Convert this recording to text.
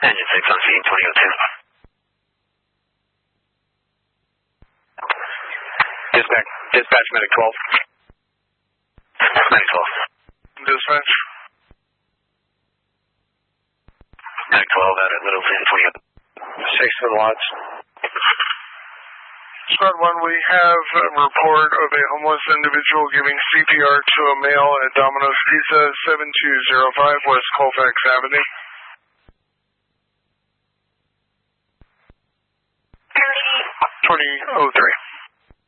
Engine 6 on scene, 2002. Dispatch, medic 12. Medic 12. Dispatch. Medic 12 out at Littleton, 20. 6 for the lots. Squad 1, we have a report of a homeless individual giving CPR to a male at Domino's Pizza, 7205 West Colfax Avenue. 2003.